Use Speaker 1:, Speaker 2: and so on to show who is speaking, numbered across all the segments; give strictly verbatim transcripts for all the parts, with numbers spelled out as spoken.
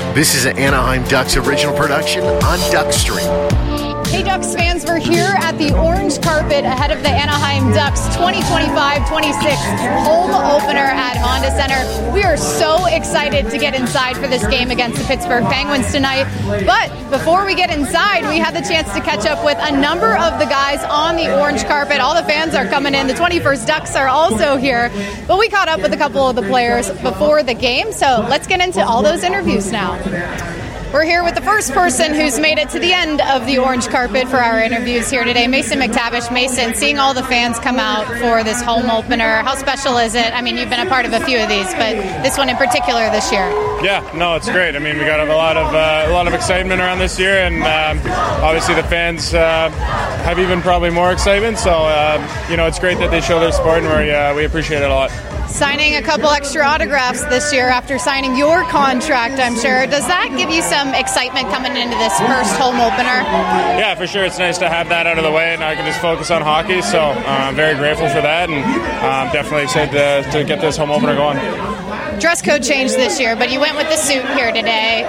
Speaker 1: This is an Anaheim Ducks original production on Duckstream.
Speaker 2: Hey Ducks fans, we're here at the orange carpet ahead of the Anaheim Ducks twenty twenty-five twenty-six home opener at Honda Center. We are so excited to get inside for this game against the Pittsburgh Penguins tonight. But before we get inside, we had the chance to catch up with a number of the guys on the orange carpet. All the fans are coming in. The twenty-first Ducks are also here. But we caught up with a couple of the players before the game, so let's get into all those interviews now. We're here with the first person who's made it to the end of the orange carpet for our interviews here today, Mason McTavish. Mason, seeing all the fans come out for this home opener, how special is it? I mean, you've been a part of a few of these, but this one in particular this year.
Speaker 3: Yeah, no, it's great. I mean, we got a lot of uh, a lot of excitement around this year, and um, obviously the fans uh, have even probably more excitement. So, uh, you know, it's great that they show their support, and we uh, we appreciate it a lot.
Speaker 2: Signing a couple extra autographs this year after signing your contract, I'm sure. Does that give you some excitement coming into this first home opener?
Speaker 3: Yeah, for sure. It's nice to have that out of the way, and I can just focus on hockey. So uh, I'm very grateful for that, and I'm um, definitely excited to, to get this home opener going.
Speaker 2: Dress code changed this year, but you went with the suit here today.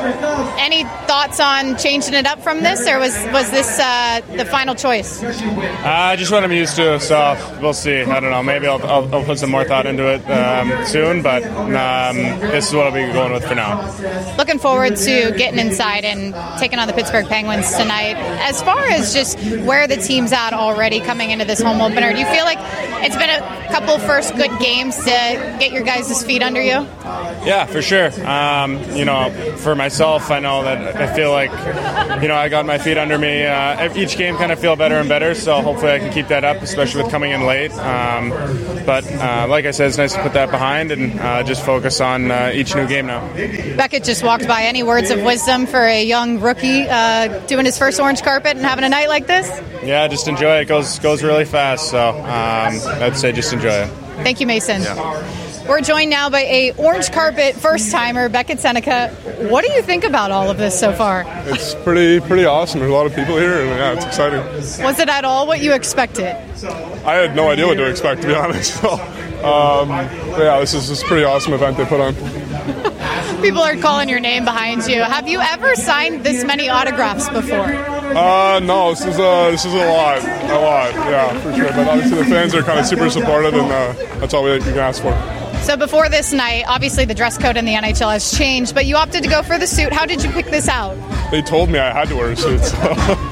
Speaker 2: Any thoughts on changing it up from this, or was, was this uh, the final choice?
Speaker 3: Uh, just what I'm used to, so we'll see. I don't know. Maybe I'll, I'll, I'll put some more thought into it um, soon, but um, this is what I'll be going with for now.
Speaker 2: Looking forward to getting inside and taking on the Pittsburgh Penguins tonight. As far as just where the team's at already coming into this home opener, do you feel like it's been a couple first good games to get your guys' feet under you?
Speaker 3: Yeah, for sure. Um, you know, for myself, I know that I feel like, you know, I got my feet under me. Uh, each game kind of feel better and better, so hopefully I can keep that up, especially with coming in late. Um, but uh, like I said, it's nice to put that behind and uh, just focus on uh, each new game now.
Speaker 2: Beckett just walked by. Any words of wisdom for a young rookie uh, doing his first orange carpet and having a night like this?
Speaker 3: Yeah, just enjoy it. It goes, goes really fast, so um, I'd say just enjoy it.
Speaker 2: Thank you, Mason.
Speaker 3: Yeah.
Speaker 2: We're joined now by a orange carpet first-timer, Beckett Seneca. What do you think about all of this so far?
Speaker 4: It's pretty pretty awesome. There's a lot of people here, and yeah, it's exciting.
Speaker 2: Was it at all what you expected?
Speaker 4: I had no idea what to expect, to be honest. So, um, yeah, this is, this is a pretty awesome event they put on.
Speaker 2: People are calling your name behind you. Have you ever signed this many autographs before?
Speaker 4: Uh, no, this is a, this is a lot, a lot, yeah, for sure. But obviously the fans are kind of super supportive, and uh, that's all we can ask for.
Speaker 2: So before this night, obviously the dress code in the N H L has changed, but you opted to go for the suit. How did you pick this out?
Speaker 4: They told me I had to wear a suit, so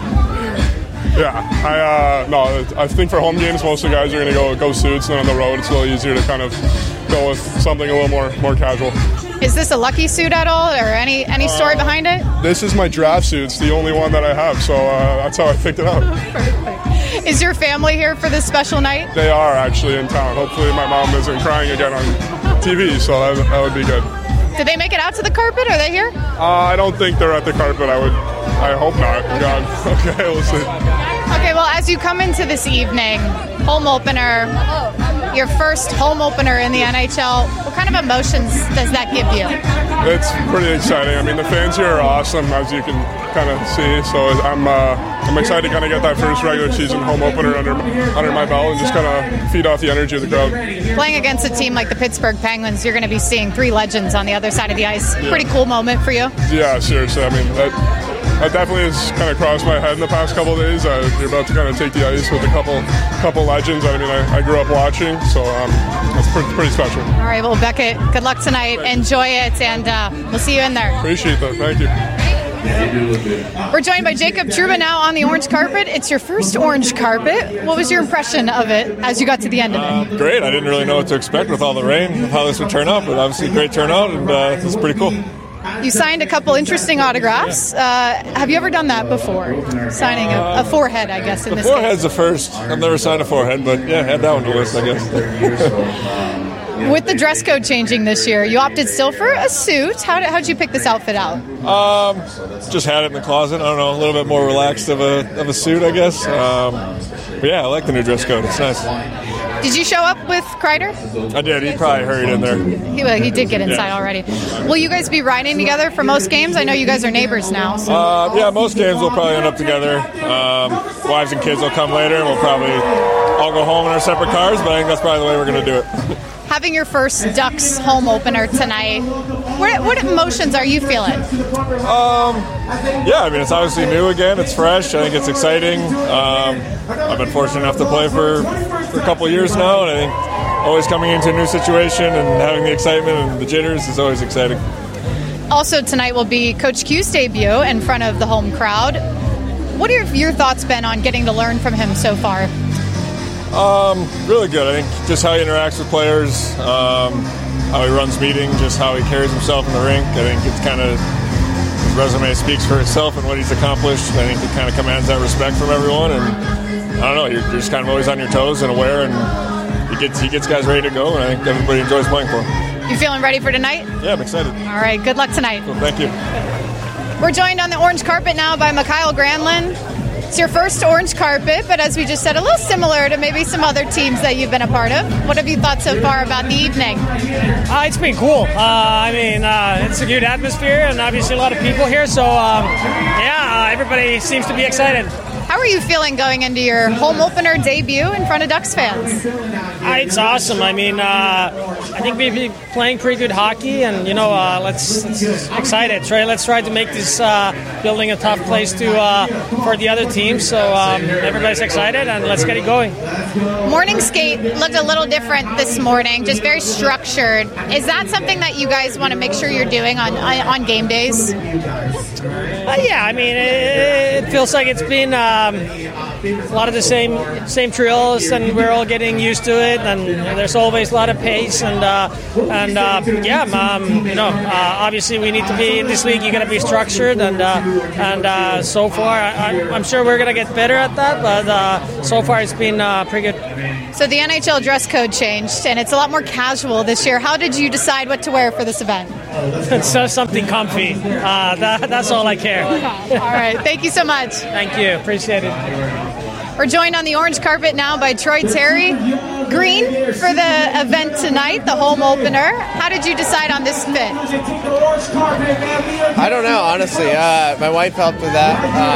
Speaker 4: yeah. I uh, no, I think for home games, most of the guys are going to go go suits, and then on the road, it's a little easier to kind of go with something a little more more casual.
Speaker 2: Is this a lucky suit at all, or any any story uh, behind it?
Speaker 4: This is my draft suit. It's the only one that I have, so uh, that's how I picked it out.
Speaker 2: Perfect. Is your family here for this special night?
Speaker 4: They are actually in town. Hopefully my mom isn't crying again on T V, so that, that would be good.
Speaker 2: Did they make it out to the carpet? Are they here?
Speaker 4: Uh, I don't think they're at the carpet. I would. I hope not.
Speaker 2: Okay.
Speaker 4: God. Okay, we'll see.
Speaker 2: Okay, well, as you come into this evening, home opener, your first home opener in the N H L, what kind of emotions does that give you?
Speaker 4: It's pretty exciting. I mean, the fans here are awesome, as you can kind of see. So I'm uh, I'm excited to kind of get that first regular season home opener under under my belt and just kind of feed off the energy of the crowd.
Speaker 2: Playing against a team like the Pittsburgh Penguins, you're going to be seeing three legends on the other side of the ice.
Speaker 4: Yeah.
Speaker 2: Pretty cool moment for you.
Speaker 4: Yeah, seriously. I mean, that, that definitely has kind of crossed my head in the past couple of days. Uh, you're about to kind of take the ice with a couple couple legends. I mean, I, I grew up watching, so um, that's pretty, pretty special.
Speaker 2: All right, well, Beckett, good luck tonight. Enjoy it, and uh, we'll see you in there.
Speaker 4: Appreciate that. Thank you.
Speaker 2: We're joined by Jacob Trouba now on the orange carpet. It's your first orange carpet. What was your impression of it as you got to the end of it?
Speaker 5: Uh, great. I didn't really know what to expect with all the rain, how this would turn out, but obviously great turnout, and uh, it's pretty cool.
Speaker 2: You signed a couple interesting autographs. Uh, have you ever done that before? Signing a, a forehead, I guess, in
Speaker 5: the
Speaker 2: this
Speaker 5: forehead's
Speaker 2: case.
Speaker 5: the first. I've never signed a forehead, but yeah, head down the list, I guess.
Speaker 2: With the dress code changing this year, you opted still for a suit. How did how'd you pick this outfit out?
Speaker 5: Um, just had it in the closet. I don't know, a little bit more relaxed of a of a suit, I guess. Um, but yeah, I like the new dress code. It's nice.
Speaker 2: Did you show up with Kreider?
Speaker 5: I did. He probably hurried in there.
Speaker 2: He, well, he did get inside yeah. already. Will you guys be riding together for most games? I know you guys are neighbors now. So.
Speaker 5: Uh, yeah, most games we'll probably end up together. Um, wives and kids will come later, and we'll probably all go home in our separate cars, but I think that's probably the way we're going to do it.
Speaker 2: Having your first Ducks home opener tonight, What, what emotions are you feeling?
Speaker 5: Um, yeah, I mean, it's obviously new again. It's fresh. I think it's exciting. Um, I've been fortunate enough to play for, for a couple years now, and I think always coming into a new situation and having the excitement and the jitters is always exciting.
Speaker 2: Also tonight will be Coach Q's debut in front of the home crowd. What have your thoughts been on getting to learn from him so far?
Speaker 5: Um, really good. I think just how he interacts with players, um, how he runs meetings, just how he carries himself in the rink. I think it's kind of, his resume speaks for itself and what he's accomplished. I think he kind of commands that respect from everyone. And I don't know, you're, you're just kind of always on your toes and aware, and he gets he gets guys ready to go, and I think everybody enjoys playing for him.
Speaker 2: You feeling ready for tonight?
Speaker 5: Yeah, I'm excited.
Speaker 2: All right, good luck tonight.
Speaker 5: Cool, thank you.
Speaker 2: We're joined on the orange carpet now by Mikael Granlund. It's your first orange carpet, but as we just said, a little similar to maybe some other teams that you've been a part of. What have you thought so far about the evening?
Speaker 6: Uh, it's been cool. Uh, I mean, uh, it's a good atmosphere, and obviously a lot of people here, so um, yeah, uh, everybody seems to be excited.
Speaker 2: How are you feeling going into your home opener debut in front of Ducks fans?
Speaker 6: Uh, it's awesome. I mean, uh, I think we've been playing pretty good hockey, and you know, uh, let's, let's excited. Try let's try to make this uh, building a tough place to uh, for the other teams. So um, everybody's excited, and let's get it going.
Speaker 2: Morning skate looked a little different this morning, just very structured. Is that something that you guys want to make sure you're doing on on game days?
Speaker 6: Uh, yeah, I mean, it, it feels like it's been um, a lot of the same same drills, and we're all getting used to it. And there's always a lot of pace, and uh, and uh, yeah, um, you know, uh, obviously we need to be in this league. You got to be structured, and uh, and uh, so far, I, I'm sure we're gonna get better at that. But uh, so far, it's been uh, pretty good.
Speaker 2: So the N H L dress code changed, and it's a lot more casual this year. How did you decide what to wear for this event?
Speaker 6: It's uh, something comfy. Uh, that, that's all I care.
Speaker 2: All right. Thank you so much.
Speaker 6: Thank you. Appreciate it.
Speaker 2: We're joined on the orange carpet now by Troy Terry. Green for the event tonight, the home opener. How did you decide on this fit?
Speaker 7: I don't know, honestly. Uh, my wife helped with that.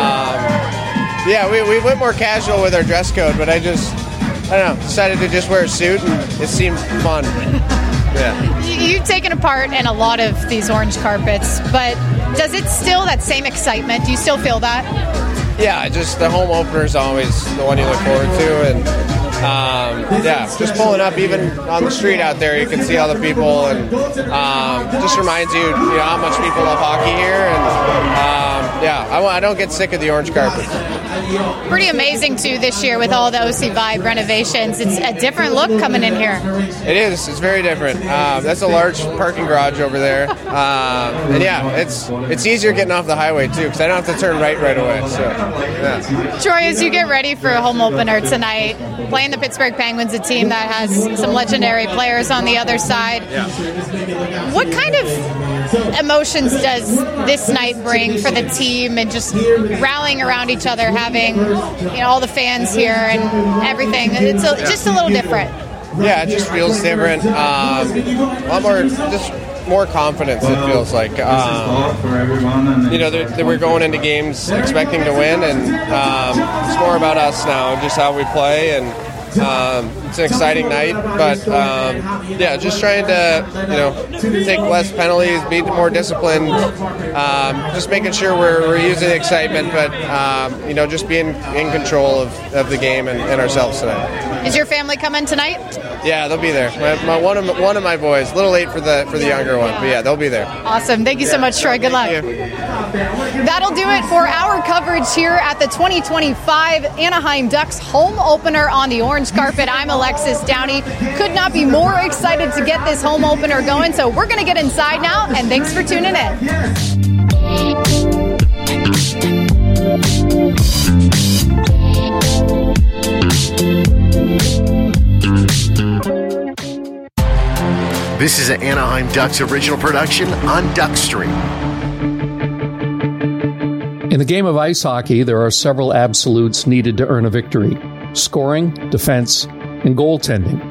Speaker 7: Um, yeah, we, we went more casual with our dress code, but I just, I don't know, decided to just wear a suit, and it seemed fun. Yeah.
Speaker 2: You've taken a part in a lot of these orange carpets, but does it still, that same excitement, do you still feel that?
Speaker 7: Yeah, just the home opener is always the one you look forward to, and um, yeah, just pulling up even on the street out there, you can see all the people, and um, just reminds you, you know, how much people love hockey here, and um, yeah, I, I don't get sick of the orange carpet.
Speaker 2: Pretty amazing too this year with all the O C Vibe renovations. It's a different look coming in here.
Speaker 7: It is. It's very different. Um, that's a large parking garage over there, um, and yeah, it's it's easier getting off the highway too because I don't have to turn right right away. So, yeah.
Speaker 2: Troy, as you get ready for a home opener tonight, playing the Pittsburgh Penguins, a team that has some legendary players on the other side,
Speaker 7: yeah.
Speaker 2: What kind of emotions does this night bring for the team and just rallying around each other, having, you know, all the fans here and everything? It's a, just a little different.
Speaker 7: Yeah, it just feels different. Um, a lot more, just more confidence, it feels like. Um, you know, they're, they're, we're going into games expecting to win, and um, it's more about us now, just how we play, and Um, it's an exciting night, but um, yeah, just trying to, you know, take less penalties, be more disciplined, um, just making sure we're, we're using excitement, but um, you know, just being in control of, of the game and, and ourselves tonight.
Speaker 2: Is your family coming tonight?
Speaker 7: Yeah, they'll be there. My, my, one of my, one of my boys, a little late for the for the younger one, but yeah, they'll be there.
Speaker 2: Awesome. Thank you so much, Troy. Good luck. That'll do it for our coverage here at the twenty twenty-five Anaheim Ducks home opener on the orange carpet. I'm Alexis Downey. Could not be more excited to get this home opener going, so we're going to get inside now, and thanks for tuning in.
Speaker 1: This is an Anaheim Ducks original production on Duckstream.
Speaker 8: In the game of ice hockey, there are several absolutes needed to earn a victory: scoring, defense, and goaltending.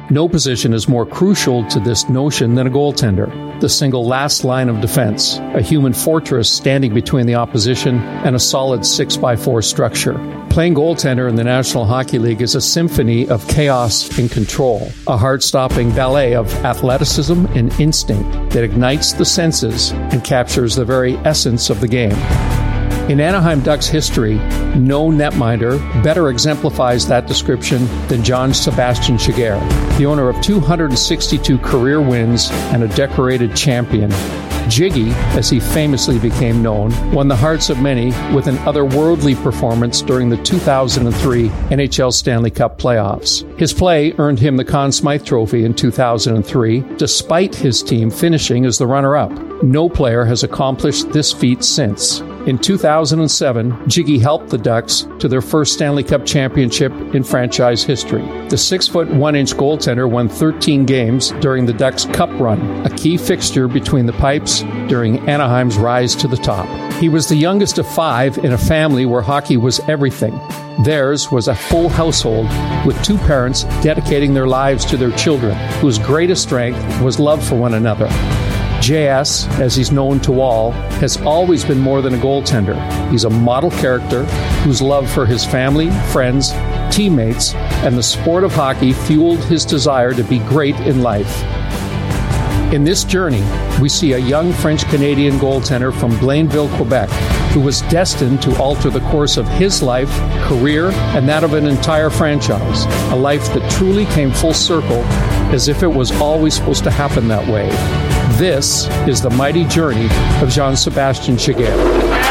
Speaker 8: No position is more crucial to this notion than a goaltender. The single last line of defense, a human fortress standing between the opposition and a solid six by four structure. Playing goaltender in the National Hockey League is a symphony of chaos and control, a heart-stopping ballet of athleticism and instinct that ignites the senses and captures the very essence of the game. In Anaheim Ducks history, no netminder better exemplifies that description than John Sebastian Giguère, the owner of two hundred sixty-two career wins and a decorated champion. Jiggy, as he famously became known, won the hearts of many with an otherworldly performance during the two thousand three N H L Stanley Cup playoffs. His play earned him the Conn Smythe Trophy in two thousand three, despite his team finishing as the runner-up. No player has accomplished this feat since. In two thousand seven, Jiggy helped the Ducks to their first Stanley Cup championship in franchise history. The six foot one inch goaltender won thirteen games during the Ducks' Cup run, a key fixture between the pipes during Anaheim's rise to the top. He was the youngest of five in a family where hockey was everything. Theirs was a full household with two parents dedicating their lives to their children, whose greatest strength was love for one another. J S, as he's known to all, has always been more than a goaltender. He's a model character whose love for his family, friends, teammates, and the sport of hockey fueled his desire to be great in life. In this journey, we see a young French-Canadian goaltender from Blainville, Quebec, who was destined to alter the course of his life, career, and that of an entire franchise, a life that truly came full circle, as if it was always supposed to happen that way. This is the mighty journey of Jean-Sébastien Giguère.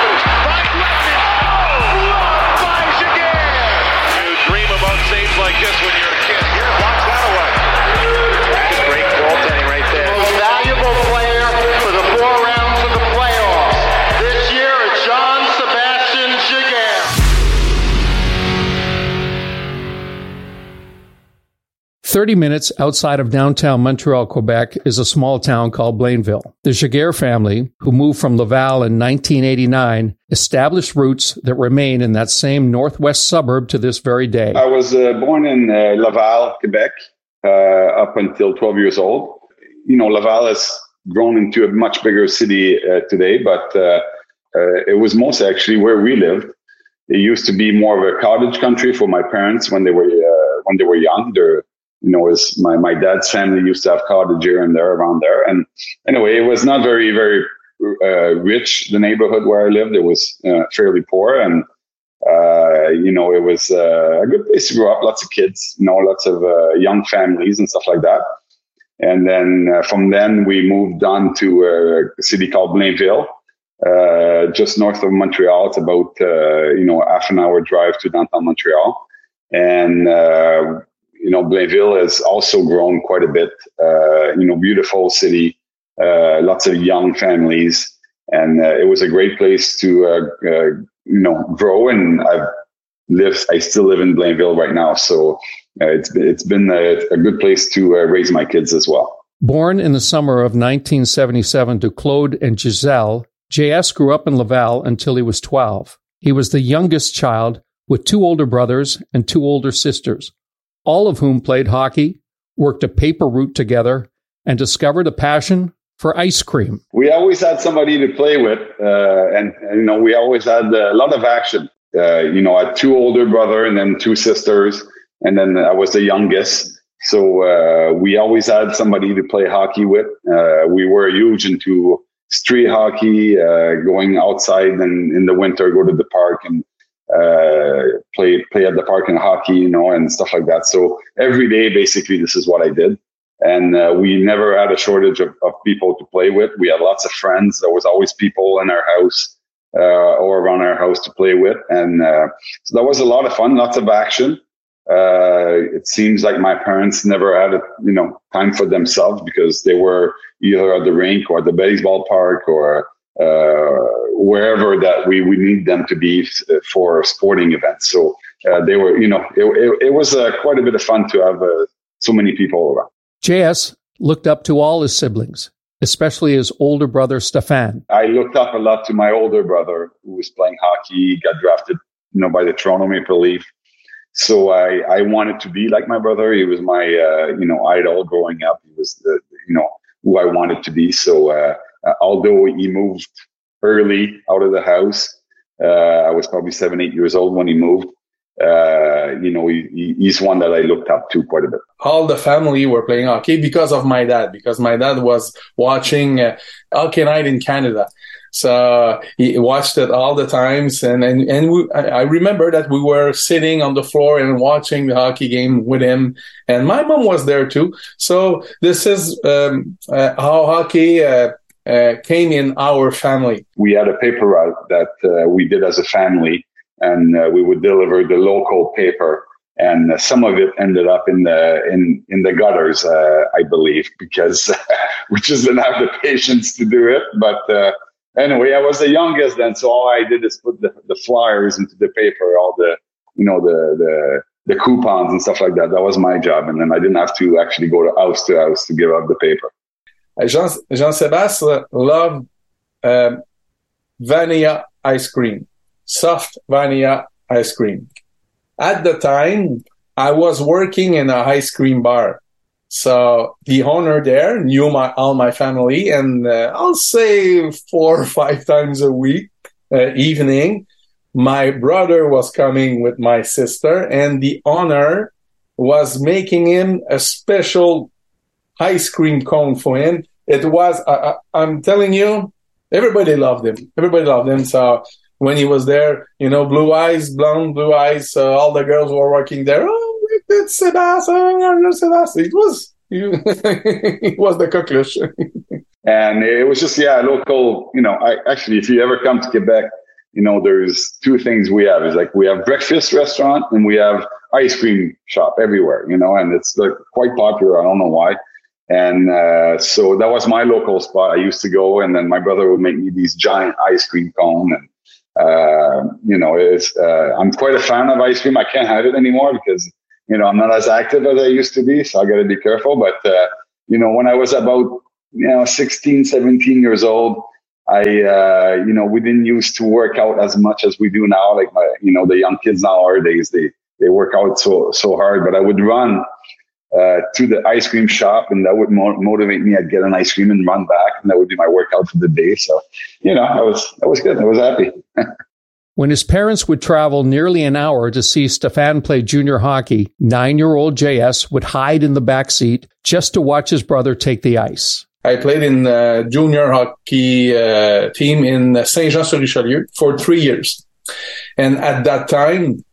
Speaker 8: Thirty minutes outside of downtown Montreal, Quebec, is a small town called Blainville. The Giguère family, who moved from Laval in nineteen eighty-nine, established roots that remain in that same northwest suburb to this very day.
Speaker 9: I was uh, born in uh, Laval, Quebec, uh, up until twelve years old. You know, Laval has grown into a much bigger city uh, today, but uh, uh, it was most actually where we lived. It used to be more of a cottage country for my parents when they were uh, when they were young. They're, You know, as my, my dad's family used to have cottage here and there around there. And anyway, it was not very, very uh, rich, the neighborhood where I lived. It was uh, fairly poor. And, uh, you know, it was uh, a good place to grow up. Lots of kids, you know, lots of uh, young families and stuff like that. And then uh, from then we moved on to uh, a city called Blainville, uh, just north of Montreal. It's about, uh, you know, half an hour drive to downtown Montreal. And, uh, You know, Blainville has also grown quite a bit. Uh, you know, beautiful city, uh, lots of young families, and uh, it was a great place to, uh, uh, you know, grow. And I've lived, I still live in Blainville right now, so uh, it's it's been a, a good place to uh, raise my kids as well.
Speaker 8: Born in the summer of nineteen seventy-seven to Claude and Giselle, J S grew up in Laval until he was twelve. He was the youngest child with two older brothers and two older sisters, all of whom played hockey, worked a paper route together, and discovered a passion for ice cream.
Speaker 9: We always had somebody to play with, uh, and, and, you know, we always had a lot of action. Uh, you know, I had two older brothers and then two sisters, and then I was the youngest. So uh, we always had somebody to play hockey with. Uh, we were huge into street hockey, uh, going outside and in the winter, go to the park and uh play play at the park and hockey, you know, and stuff like that. So every day basically this is what I did, and uh, we never had a shortage of, of people to play with. We had lots of friends. There was always people in our house uh or around our house to play with, and uh, so that was a lot of fun, lots of action. Uh it seems like my parents never had a, you know, time for themselves because they were either at the rink or the baseball park or uh wherever that we, we need them to be f- for sporting events. So uh, they were, you know, it, it, it was uh, quite a bit of fun to have uh, so many people around.
Speaker 8: J S looked up to all his siblings, especially his older brother, Stéphane.
Speaker 9: I looked up a lot to my older brother who was playing hockey, got drafted, you know, by the Toronto Maple Leaf. So I, I wanted to be like my brother. He was my, uh, you know, idol growing up. He was the, you know, who I wanted to be. So uh, uh, although he moved early out of the house, uh, I was probably seven, eight years old when he moved. Uh, you know, he, he's one that I looked up to quite a bit.
Speaker 10: All the family were playing hockey because of my dad, because my dad was watching uh, Hockey Night in Canada. So he watched it all the times. And, and, and we, I remember that we were sitting on the floor and watching the hockey game with him. And my mom was there too. So this is um, uh, how hockey uh, uh, came in our family.
Speaker 9: We had a paper route that uh, we did as a family, and uh, we would deliver the local paper. And uh, some of it ended up in the in, in the gutters, uh, I believe, because we just didn't have the patience to do it. But uh, anyway, I was the youngest then, so all I did is put the, the flyers into the paper, all the, you know, the, the the coupons and stuff like that. That was my job, and then I didn't have to actually go to house to house to give out the paper.
Speaker 10: Jean, Jean-Sébastien loved uh, vanilla ice cream, soft vanilla ice cream. At the time, I was working in a ice cream bar. So the owner there knew my all my family, and uh, I'll say four or five times a week, uh, evening, my brother was coming with my sister, and the owner was making him a special ice cream cone for him. It was, uh, I'm telling you, everybody loved him. Everybody loved him. So when he was there, you know, blue eyes, blonde, blue eyes, uh, all the girls were working there. Oh, it's Sebastian, Sebastian. It was, it was the coqueluche.
Speaker 9: And it was just, yeah, local, you know, I actually, if you ever come to Quebec, you know, there's two things we have. Is like we have breakfast restaurant and we have ice cream shop everywhere, you know, and it's like quite popular. I don't know why. And uh, so that was my local spot. I used to go, and then my brother would make me these giant ice cream cone. And, uh, you know, it's, uh, I'm quite a fan of ice cream. I can't have it anymore because, you know, I'm not as active as I used to be. So I got to be careful. But, uh, you know, when I was about, you know, sixteen, seventeen years old, I, uh, you know, we didn't used to work out as much as we do now. Like, my, you know, the young kids nowadays, they, they work out so, so hard, but I would run uh, to the ice cream shop, and that would mo- motivate me. I'd get an ice cream and run back, and that would be my workout for the day. So, you know, I was, I was good. I was happy.
Speaker 8: When his parents would travel nearly an hour to see Stéphane play junior hockey, nine-year-old J S would hide in the back seat just to watch his brother take the ice.
Speaker 10: I played in the junior hockey uh, team in Saint-Jean-sur-Richelieu for three years. And at that time,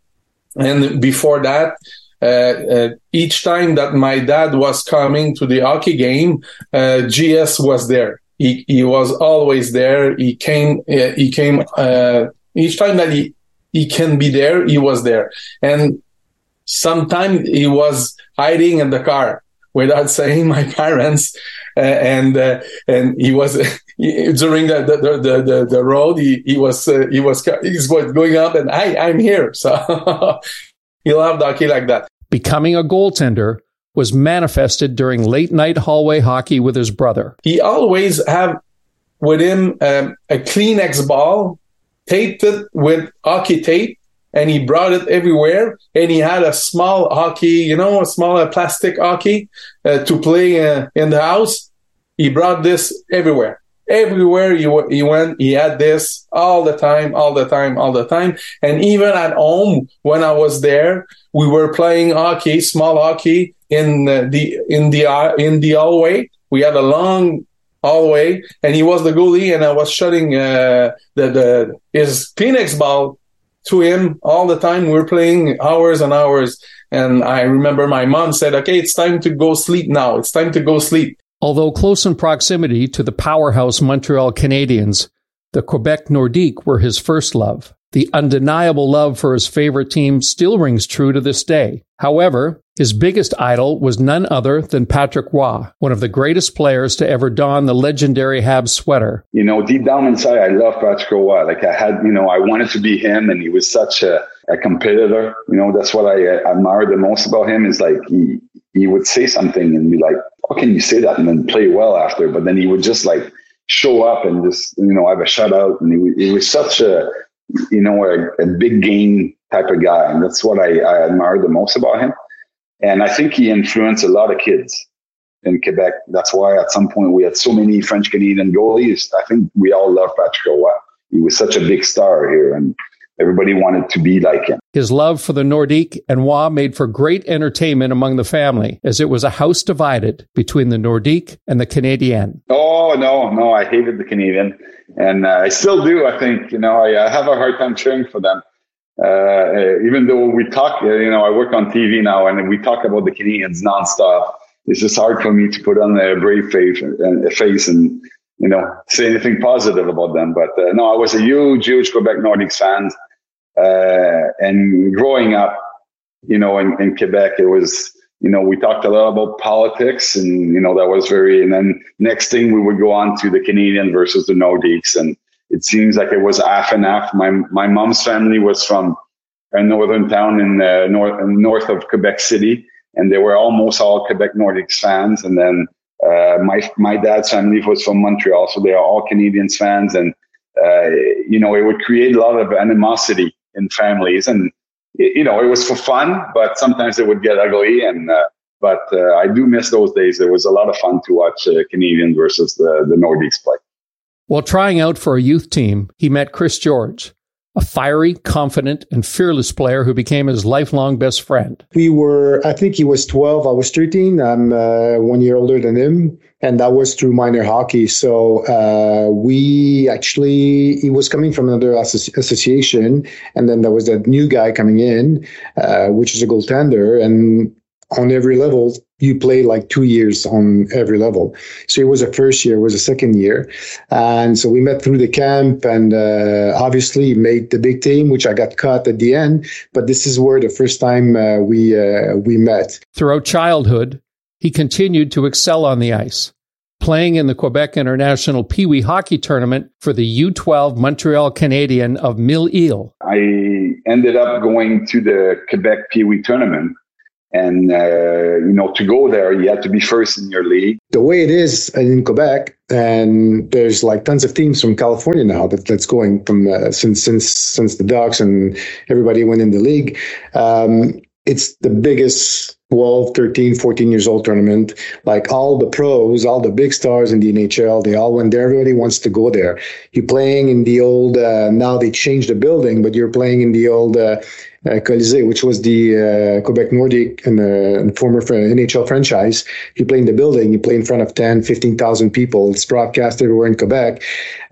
Speaker 10: and before that, uh, uh, each time that my dad was coming to the hockey game, uh, G S was there. He, he was always there. He came, uh, he came, uh, each time that he, he can be there, he was there. And sometimes he was hiding in the car without saying my parents. Uh, and uh, and he was he, during the the, the the the road. He he was uh, he was he's going up, and I I'm here. So he loved hockey like that.
Speaker 8: Becoming a goaltender was manifested during late night hallway hockey with his brother.
Speaker 10: He always had with him um, a Kleenex ball, taped it with hockey tape, and he brought it everywhere. And he had a small hockey, you know, a small uh, plastic hockey uh, to play uh, in the house. He brought this everywhere. Everywhere he, w- he went, he had this all the time, all the time, all the time. And even at home, when I was there, we were playing hockey, small hockey in uh, the in the uh, in the hallway. We had a long hallway, and he was the goalie, and I was shooting uh, the the his Kleenex ball to him all the time. We were playing hours and hours. And I remember my mom said, "Okay, it's time to go sleep now. It's time to go sleep."
Speaker 8: Although close in proximity to the powerhouse Montreal Canadiens, the Quebec Nordiques were his first love. The undeniable love for his favorite team still rings true to this day. However, his biggest idol was none other than Patrick Roy, one of the greatest players to ever don the legendary Habs sweater.
Speaker 9: You know, deep down inside, I love Patrick Roy. Like I had, you know, I wanted to be him, and he was such a, a competitor. You know, that's what I uh, admired the most about him is like he, he would say something and be like, how can you say that and then play well after? But then he would just like show up and just, you know, have a shutout. And he, he was such a, you know, a, a big game type of guy. And that's what I, I admire the most about him. And I think he influenced a lot of kids in Quebec. That's why at some point we had so many French Canadian goalies. I think we all love Patrick Roy. He was such a big star here, and everybody wanted to be like him.
Speaker 8: His love for the Nordique and Roy made for great entertainment among the family, as it was a house divided between the Nordique and the Canadien.
Speaker 9: Oh, no, no, I hated the Canadian. And uh, I still do, I think. You know, I, I have a hard time cheering for them. Uh, even though we talk, you know, I work on T V now and we talk about the Canadians nonstop. It's just hard for me to put on a brave face and, a face and you know, say anything positive about them. But uh, no, I was a huge, huge Quebec Nordiques fan. Uh, and growing up, you know, in, in Quebec, it was, you know, we talked a lot about politics and, you know, that was very, and then next thing we would go on to the Canadian versus the Nordiques. And it seems like it was half and half. My my mom's family was from a northern town in uh, north north of Quebec City, and they were almost all Quebec Nordiques fans. And then uh, my my dad's family was from Montreal, so they are all Canadians fans. And uh, you know, it would create a lot of animosity in families, and you know, it was for fun, but sometimes it would get ugly. And uh, but uh, I do miss those days. It was a lot of fun to watch uh, Canadian versus the the Nordiques play.
Speaker 8: While trying out for a youth team, he met Chris George, a fiery, confident, and fearless player who became his lifelong best friend.
Speaker 11: We were, I think he was twelve, I was thirteen. I'm uh, one year older than him. And that was through minor hockey. So uh, we actually, he was coming from another associ- association. And then there was that new guy coming in, uh, which is a goaltender. And on every level, you play like two years on every level. So it was a first year, it was a second year. And so we met through the camp and uh, obviously made the big team, which I got cut at the end. But this is where the first time uh, we uh, we met.
Speaker 8: Throughout childhood, he continued to excel on the ice, playing in the Quebec International Pee Wee Hockey Tournament for the U twelve Montreal Canadiens of Mille-Îles.
Speaker 9: I ended up going to the Quebec Pee Wee Tournament. And, uh, you know, to go there, you have to be first in your league.
Speaker 11: The way it is in Quebec, and there's like tons of teams from California now that, that's going from uh, since since since the Ducks and everybody went in the league. Um, it's the biggest twelve, thirteen, fourteen years old tournament. Like all the pros, all the big stars in the N H L, they all went there. Everybody wants to go there. You're playing in the old, uh, now they changed the building, but you're playing in the old uh, uh, Colisée, which was the uh, Quebec Nordique and uh, former N H L franchise. You play in the building, you play in front of ten, fifteen thousand people. It's broadcast everywhere in Quebec.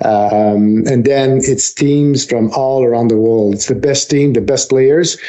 Speaker 11: Um, and then it's teams from all around the world. It's the best team, the best players.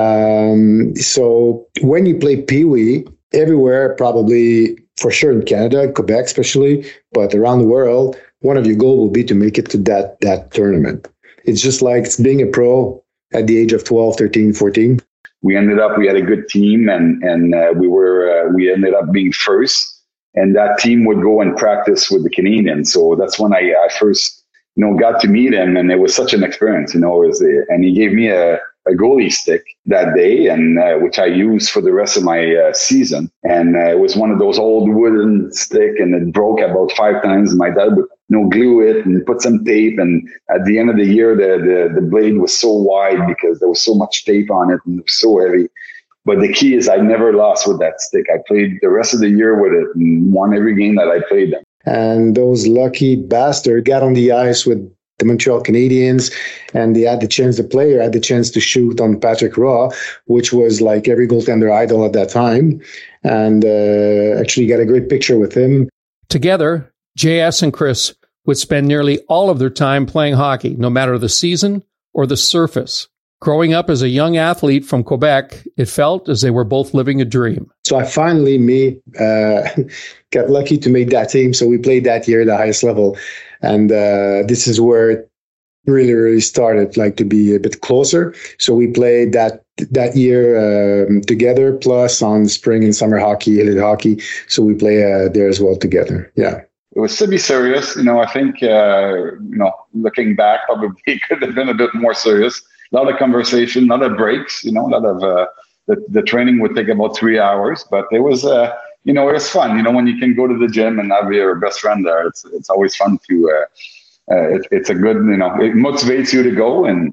Speaker 11: Um, so when you play Pee Wee, everywhere, probably for sure in Canada, Quebec especially, but around the world, one of your goals will be to make it to that that tournament. It's just like it's being a pro at the age of twelve, thirteen, fourteen.
Speaker 9: We ended up, we had a good team, and and uh, we were uh, we ended up being first, and that team would go and practice with the Canadians. So that's when I, I first, you know, got to meet him, and it was such an experience, you know. It was a, and he gave me a a goalie stick that day, and uh, which I used for the rest of my uh, season. And uh, it was one of those old wooden stick, and it broke about five times. My dad would, you know, glue it and put some tape. And at the end of the year, the, the, the blade was so wide because there was so much tape on it and it was so heavy. But the key is I never lost with that stick. I played the rest of the year with it and won every game that I played them.
Speaker 11: And those lucky bastards got on the ice with the Montreal Canadiens, and they had the chance, the player had the chance to shoot on Patrick Roy, which was like every goaltender idol at that time, and uh, actually got a great picture with him.
Speaker 8: Together, J S and Chris would spend nearly all of their time playing hockey, no matter the season or the surface. Growing up as a young athlete from Quebec, it felt as they were both living a dream.
Speaker 11: So I finally, me, uh, got lucky to make that team. So we played that year at the highest level. And uh, this is where it really, really started, like, to be a bit closer. So we played that that year um, together, plus on spring and summer hockey, elite hockey. So we play uh, there as well together. Yeah.
Speaker 9: It was to be serious. You know, I think, uh, you know, looking back, probably could have been a bit more serious. A lot of conversation, a lot of breaks, you know, a lot of, uh, the, the training would take about three hours, but it was, uh, you know, it was fun. You know, when you can go to the gym and have your best friend there, it's it's always fun to, uh, uh, it, it's a good, you know, it motivates you to go. And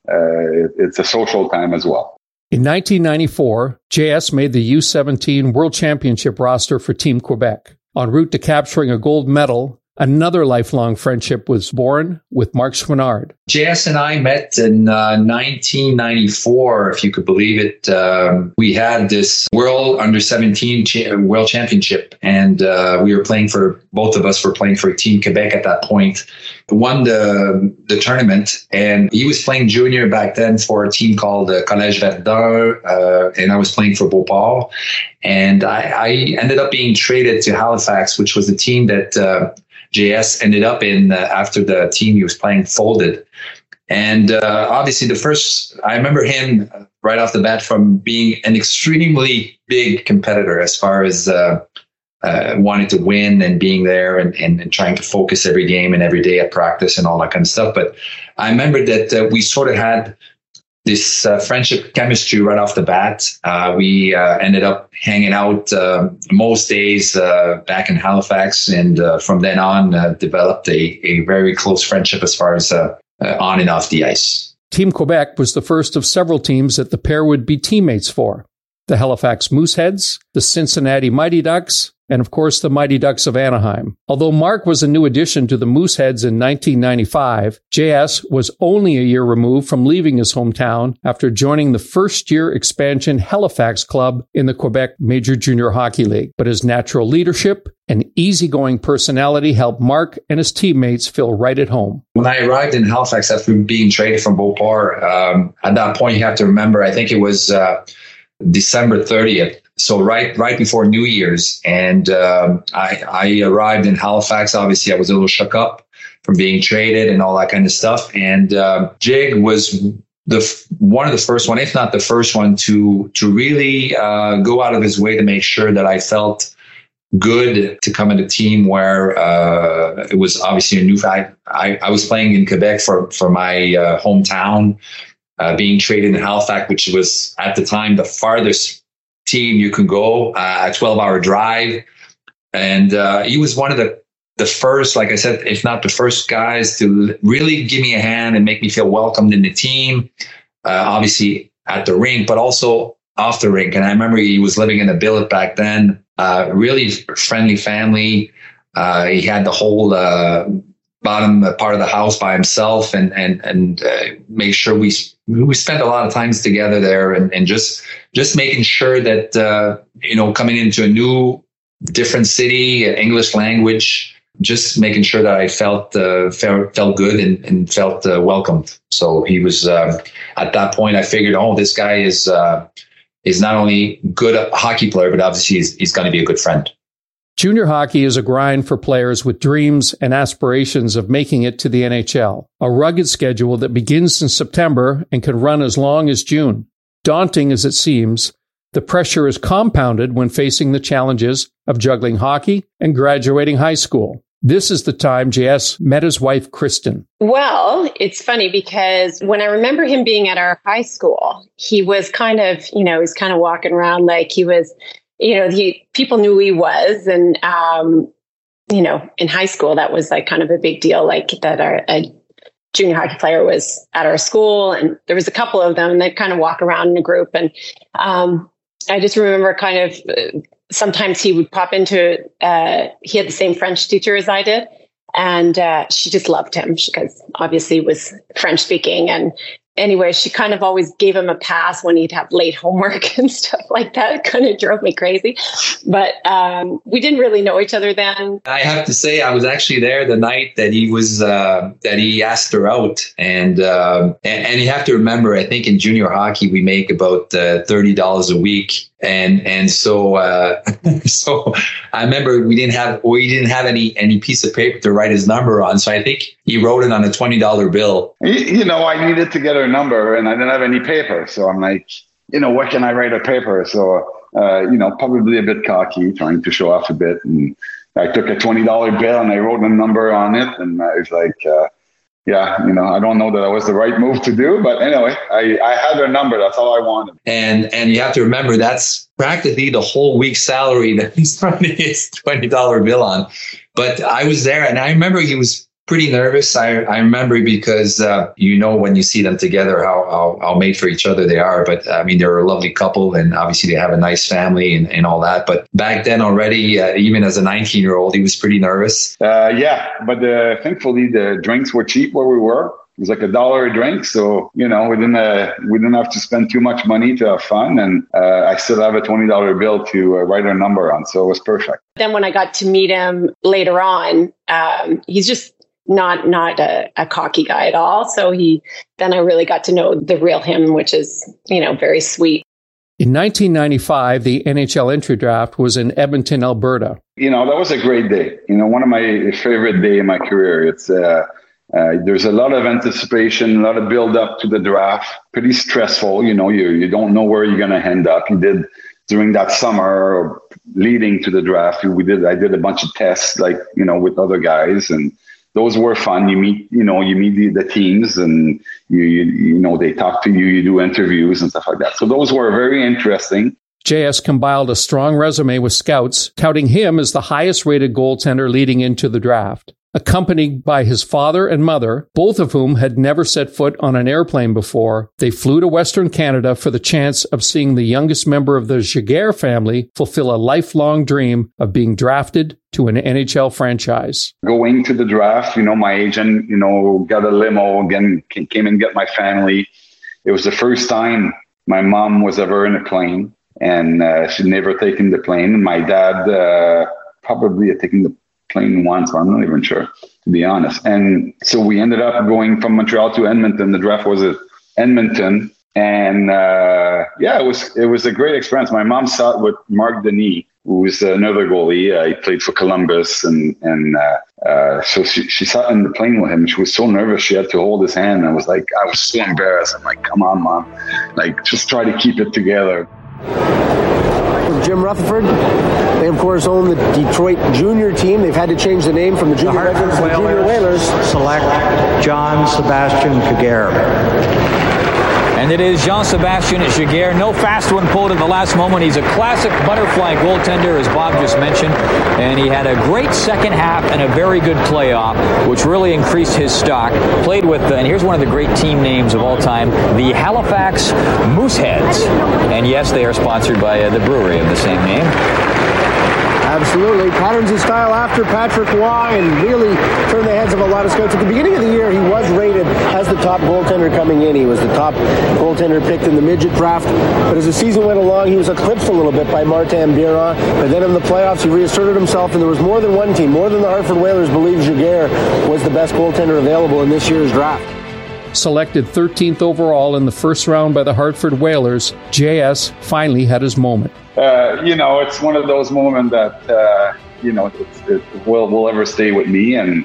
Speaker 9: uh, it's a social time as well.
Speaker 8: In nineteen ninety-four, J S made the U seventeen World Championship roster for Team Quebec. En route to capturing a gold medal, another lifelong friendship was born with Marc Chouinard.
Speaker 12: J S and I met in uh, nineteen ninety-four, if you could believe it. Um, we had this World Under seventeen cha- World Championship, and uh, we were playing for, both of us were playing for Team Quebec at that point. Won the the tournament, and he was playing junior back then for a team called uh, Collège Verdun, uh, and I was playing for Beauport. And I, I ended up being traded to Halifax, which was the team that uh, J S ended up in uh, after the team he was playing folded. And uh, obviously the first, I remember him right off the bat from being an extremely big competitor as far as uh, uh, wanting to win and being there and, and, and trying to focus every game and every day at practice and all that kind of stuff. But I remember that uh, we sort of had this uh, friendship chemistry right off the bat. Uh, we uh, ended up hanging out uh, most days uh, back in Halifax, and uh, from then on uh, developed a, a very close friendship as far as uh, uh, on and off the ice.
Speaker 8: Team Quebec was the first of several teams that the pair would be teammates for. The Halifax Mooseheads, the Cincinnati Mighty Ducks, and of course the Mighty Ducks of Anaheim. Although Marc was a new addition to the Mooseheads in nineteen ninety-five, J S was only a year removed from leaving his hometown after joining the first-year expansion Halifax club in the Quebec Major Junior Hockey League. But his natural leadership and easygoing personality helped Marc and his teammates feel right at home.
Speaker 12: When I arrived in Halifax after being traded from Beauport, um, at that point you have to remember, I think it was uh, December thirtieth. So right right before New Year's, and um, I, I arrived in Halifax. Obviously, I was a little shook up from being traded and all that kind of stuff. And uh, Jig was the one of the first one, if not the first one, to to really uh, go out of his way to make sure that I felt good to come in a team where uh, it was obviously a new fact. I, I was playing in Quebec for for my uh, hometown, uh, being traded in Halifax, which was at the time the farthest team you could go, uh, a twelve hour drive. And uh, he was one of the, the first, like I said, if not the first guys to really give me a hand and make me feel welcomed in the team, uh, obviously at the rink, but also off the rink. And I remember he was living in a billet back then, uh, really friendly family. Uh, he had the whole uh, bottom part of the house by himself, and, and, and uh, make sure we we spent a lot of times together there, and, and just just making sure that, uh, you know, coming into a new, different city, English language, just making sure that I felt uh, felt, felt good and, and felt uh, welcomed. So he was, uh, at that point, I figured, oh, this guy is uh, is not only good a hockey player, but obviously he's, he's going to be a good friend.
Speaker 8: Junior hockey is a grind for players with dreams and aspirations of making it to the N H L. A rugged schedule that begins in September and can run as long as June. Daunting as it seems, the pressure is compounded when facing the challenges of juggling hockey and graduating high school. This is the time J S met his wife, Kristen.
Speaker 13: Well, it's funny because when I remember him being at our high school, he was kind of, you know, he's kind of walking around like he was, you know, he, people knew who he was. And, um, you know, in high school, that was like kind of a big deal, like that our, a junior hockey player was at our school. And there was a couple of them, and they'd kind of walk around in a group. And um, I just remember kind of uh, sometimes he would pop into, uh, he had the same French teacher as I did. And uh, she just loved him because obviously he was French speaking. And anyway, she kind of always gave him a pass when he'd have late homework and stuff like that. It kind of drove me crazy. But um, we didn't really know each other then.
Speaker 12: I have to say, I was actually there the night that he was uh, that he asked her out. And, uh, and and you have to remember, I think in junior hockey, we make about uh, thirty dollars a week. And and so uh, so I remember we didn't have or he didn't have any any piece of paper to write his number on. So I think he wrote it on a twenty dollar bill.
Speaker 9: You know, I needed to get her number, and I didn't have any paper. So I'm like, you know, what can I write a paper? So uh, you know, probably a bit cocky, trying to show off a bit. And I took a twenty dollar bill and I wrote a number on it, and I was like, uh, yeah, you know, I don't know that that was the right move to do, but anyway, I, I had her number. That's all I wanted.
Speaker 12: And and you have to remember, that's practically the whole week's salary that he's writing his twenty dollar bill on. But I was there, and I remember he was pretty nervous. I, I remember because, uh, you know, when you see them together, how, how, how made for each other they are. But I mean, they're a lovely couple, and obviously they have a nice family and, and all that. But back then already, uh, even as a nineteen year old, he was pretty nervous.
Speaker 9: Uh, yeah, but uh, thankfully the drinks were cheap where we were. It was like a dollar a drink. So, you know, we didn't, uh, we didn't have to spend too much money to have fun. And uh, I still have a twenty dollar bill to uh, write our number on. So it was perfect.
Speaker 13: Then when I got to meet him later on, um, he's just not not a, a cocky guy at all. So he then I really got to know the real him, which is, you know, very sweet.
Speaker 8: In nineteen ninety-five, the N H L entry draft was in Edmonton, Alberta.
Speaker 9: You know, that was a great day. You know, one of my favorite day in my career. It's uh, uh, there's a lot of anticipation, a lot of build up to the draft. Pretty stressful. You know, you you don't know where you're going to end up. You did during that summer leading to the draft. We did. I did a bunch of tests, like, you know, with other guys, and those were fun. You meet, you know, you meet the, the teams, and you, you, you know, they talk to you, you do interviews and stuff like that. So those were very interesting.
Speaker 8: J S compiled a strong resume with scouts, touting him as the highest rated goaltender leading into the draft. Accompanied by his father and mother, both of whom had never set foot on an airplane before, they flew to Western Canada for the chance of seeing the youngest member of the Giguère family fulfill a lifelong dream of being drafted to an N H L franchise.
Speaker 9: Going to the draft, you know, my agent, you know, got a limo, again, came and got my family. It was the first time my mom was ever in a plane, and uh, she'd never taken the plane. My dad uh, probably had taken the plane once, I'm not even sure, to be honest. And so we ended up going from Montreal to Edmonton. The draft was at Edmonton. And uh, yeah, it was it was a great experience. My mom sat with Marc Denis, who was another goalie. Uh, he played for Columbus. And and uh, uh, so she, she sat in the plane with him. She was so nervous. She had to hold his hand. I was like, I was so embarrassed. I'm like, come on, Mom. Like, just try to keep it together.
Speaker 14: Jim Rutherford. They, of course, own the Detroit junior team. They've had to change the name from the Junior Redwoods to the Junior Whalers.
Speaker 15: Select Jean-Sébastien Giguère. And it is Jean-Sébastien Giguère. No fast one pulled at the last moment. He's a classic butterfly goaltender, as Bob just mentioned. And he had a great second half and a very good playoff, which really increased his stock. Played with, uh, and here's one of the great team names of all time, the Halifax Mooseheads. And yes, they are sponsored by uh, the brewery of the same name.
Speaker 14: Absolutely. Patterns his style after Patrick Roy and really turned the heads of a lot of scouts. At the beginning of the year, he was rated as the top goaltender coming in. He was the top goaltender picked in the midget draft. But as the season went along, he was eclipsed a little bit by Martin Biron. But then in the playoffs, he reasserted himself, and there was more than one team, more than the Hartford Whalers, believed Giguère was the best goaltender available in this year's draft.
Speaker 8: Selected thirteenth overall in the first round by the Hartford Whalers, J S finally had his moment.
Speaker 9: Uh, you know, it's one of those moments that, uh, you know, it, it will, will ever stay with me. And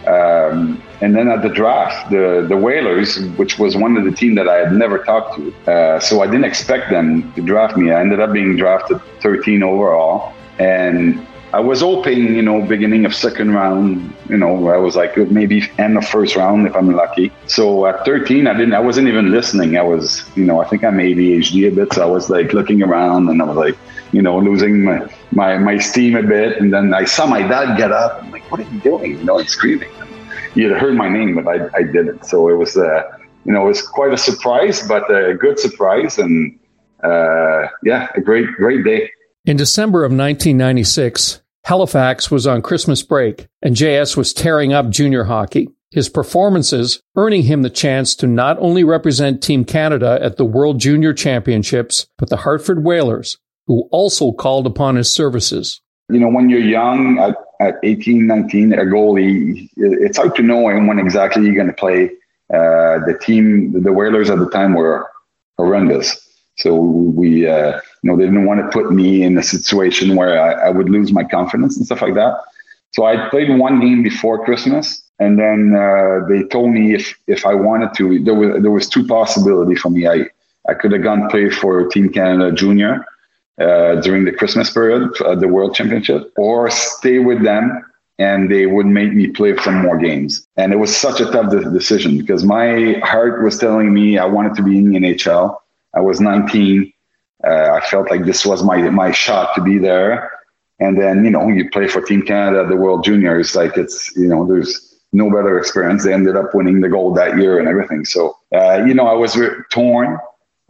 Speaker 9: um, and then at the draft, the, the Whalers, which was one of the teams that I had never talked to. Uh, so I didn't expect them to draft me. I ended up being drafted thirteen overall. And I was hoping, you know, beginning of second round, you know, I was like maybe end of first round if I'm lucky. So at thirteen, I didn't, I wasn't even listening. I was, you know, I think I'm A D H D a bit. So I was like looking around, and I was like, you know, losing my, my, my steam a bit. And then I saw my dad get up. I'm like, what are you doing? You know, and screaming. He had heard my name, but I, I didn't. So it was, uh, you know, it was quite a surprise, but a good surprise. And uh, yeah, a great, great day.
Speaker 8: In December of nineteen ninety-six, Halifax was on Christmas break, and J S was tearing up junior hockey. His performances earning him the chance to not only represent Team Canada at the World Junior Championships, but the Hartford Whalers, who also called upon his services.
Speaker 9: You know, when you're young, at, at eighteen, nineteen, a goalie, it's hard to know when exactly you're going to play. Uh, the team, the Whalers at the time were horrendous. So we, uh, you know, they didn't want to put me in a situation where I, I would lose my confidence and stuff like that. So I played one game before Christmas, and then uh, they told me if if I wanted to, there was there was two possibilities for me. I I could have gone play for Team Canada Junior uh, during the Christmas period, uh, the World Championship, or stay with them, and they would make me play some more games. And it was such a tough de- decision because my heart was telling me I wanted to be in the N H L. I was nineteen. Uh, I felt like this was my my shot to be there. And then, you know, you play for Team Canada, the World Juniors. Like it's, you know, there's no better experience. They ended up winning the gold that year and everything. So, uh, you know, I was re- torn.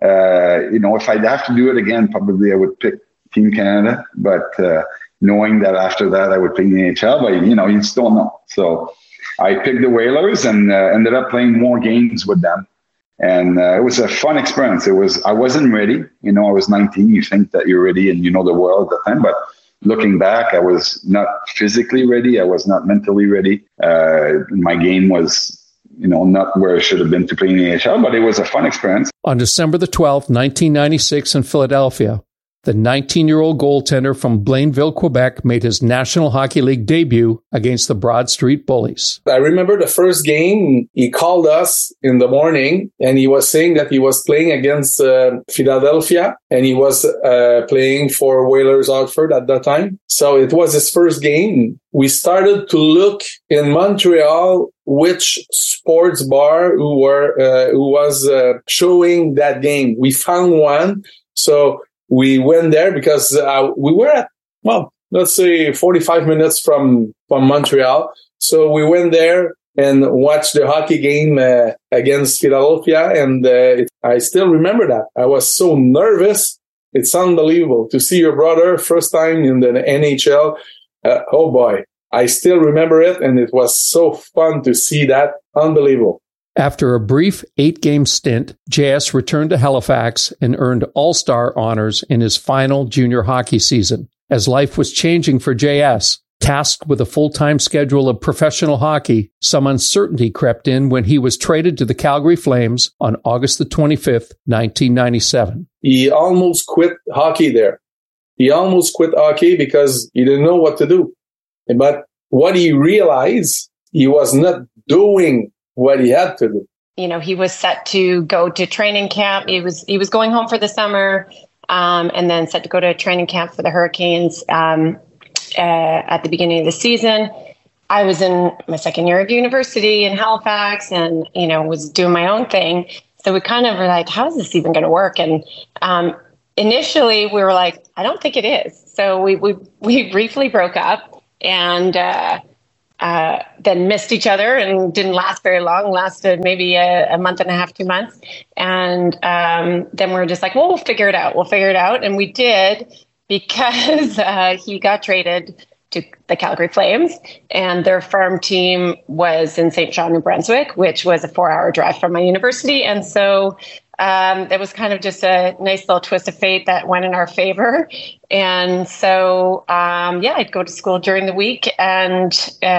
Speaker 9: Uh, you know, if I'd have to do it again, probably I would pick Team Canada. But uh, knowing that after that I would pick the N H L, but, you know, you just don't know. So I picked the Whalers and uh, ended up playing more games with them. And uh, it was a fun experience. It was, I wasn't ready. You know, I was nineteen. You think that you're ready and you know the world at the time. But looking back, I was not physically ready. I was not mentally ready. Uh, my game was, you know, not where it should have been to play in the N H L, but it was a fun experience.
Speaker 8: On December the twelfth, nineteen ninety-six in Philadelphia, the nineteen-year-old goaltender from Blainville, Quebec, made his National Hockey League debut against the Broad Street Bullies.
Speaker 10: I remember the first game, he called us in the morning and he was saying that he was playing against uh, Philadelphia and he was uh, playing for Whalers Outford at that time. So it was his first game. We started to look in Montreal which sports bar who were uh, who was uh, showing that game. We found one. So we went there because uh, we were at, well, let's say forty-five minutes from, from Montreal. So we went there and watched the hockey game uh, against Philadelphia. And uh, it, I still remember that. I was so nervous. It's unbelievable to see your brother first time in the N H L. Uh, oh boy, I still remember it. And it was so fun to see that. Unbelievable.
Speaker 8: After a brief eight-game stint, J S returned to Halifax and earned All-Star honors in his final junior hockey season. As life was changing for J S, tasked with a full-time schedule of professional hockey, some uncertainty crept in when he was traded to the Calgary Flames on August the twenty-fifth, nineteen ninety-seven.
Speaker 10: He almost quit hockey there. He almost quit hockey because he didn't know what to do. But what he realized, he was not doing what he had to do.
Speaker 13: You know, he was set to go to training camp. He was he was going home for the summer, um, and then set to go to training camp for the Hurricanes um, uh, at the beginning of the season. I was in my second year of university in Halifax, and you know, was doing my own thing. So we kind of were like, "How is this even going to work?" And um, initially, we were like, "I don't think it is." So we we we briefly broke up, and. Uh, Uh, then missed each other and didn't last very long, lasted maybe a, a month and a half, two months. And um, then we were just like, well, we'll figure it out. We'll figure it out. And we did because uh, he got traded to the Calgary Flames and their farm team was in Saint John, New Brunswick, which was a four hour drive from my university. And so um, that was kind of just a nice little twist of fate that went in our favor. And so, um, yeah, I'd go to school during the week and uh,